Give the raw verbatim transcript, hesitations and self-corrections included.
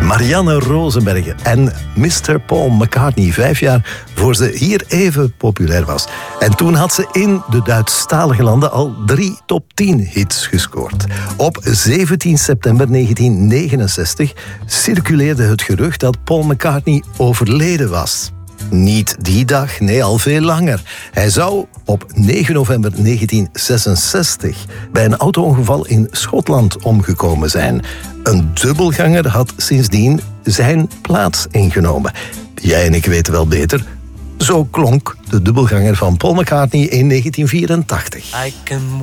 Marianne Rosenbergen en mister Paul McCartney. Vijf jaar voor ze hier even populair was. En toen had ze in de Duitsstalige landen al drie top tien hits gescoord. Op zeventien september negentien negenenzestig circuleerde het gerucht dat Paul McCartney overleden was. Niet die dag, nee, al veel langer. Hij zou op negen november negentien zesenzestig bij een auto-ongeval in Schotland omgekomen zijn. Een dubbelganger had sindsdien zijn plaats ingenomen. Jij en ik weten wel beter. Zo klonk de dubbelganger van Paul McCartney in negentien vierentachtig. I can